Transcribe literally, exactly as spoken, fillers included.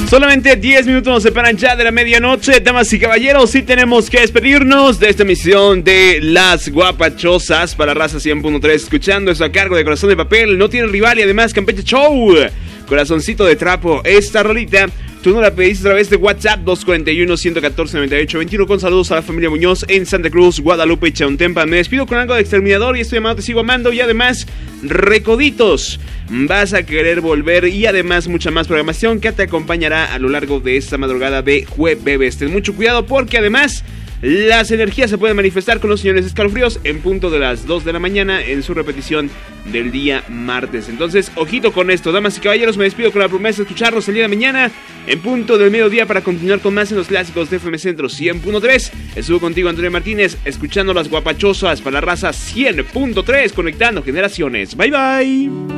Solamente diez minutos nos separan ya de la medianoche. Damas y caballeros, sí tenemos que despedirnos de esta emisión de Las Guapachosas para Raza cien punto tres. Escuchando eso a cargo de Corazón de Papel, No Tiene Rival y además Campeche Show, Corazoncito de Trapo. Esta rolita tú no la pediste a través de WhatsApp dos cuatro uno, uno uno cuatro, nueve ocho dos uno. Con saludos a la familia Muñoz en Santa Cruz, Guadalupe y Chauntempa. Me despido con algo de Exterminador y estoy llamado Te Sigo Amando. Y además, Recoditos, Vas a Querer Volver. Y además, mucha más programación que te acompañará a lo largo de esta madrugada de jueves. Ten mucho cuidado porque además las energías se pueden manifestar con los señores escalofríos en punto de las dos de la mañana en su repetición del día martes. Entonces, ojito con esto, damas y caballeros. Me despido con la promesa de escucharlos el día de mañana en punto del mediodía para continuar con más en los clásicos de F M Centro cien punto tres. Estuvo contigo Antonio Martínez, escuchando Las Guapachosas para la Raza cien punto tres, conectando generaciones. Bye bye.